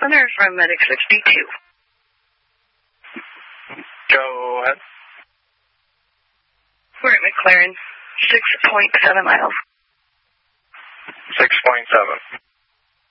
Center from Medic 62. Go ahead. We're at McLaren, 6.7 miles. 6.7.